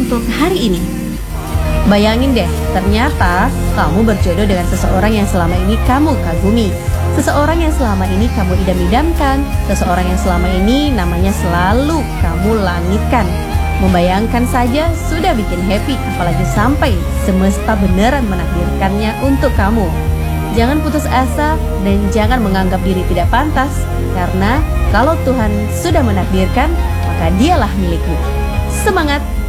untuk hari ini. Bayangin deh, ternyata kamu berjodoh dengan seseorang yang selama ini kamu kagumi, seseorang yang selama ini kamu idam-idamkan, seseorang yang selama ini namanya selalu kamu langitkan. Membayangkan saja sudah bikin happy, apalagi sampai semesta beneran menakdirkannya untuk kamu. Jangan putus asa dan jangan menganggap diri tidak pantas, karena kalau Tuhan sudah menakdirkan, maka dialah milikmu. Semangat!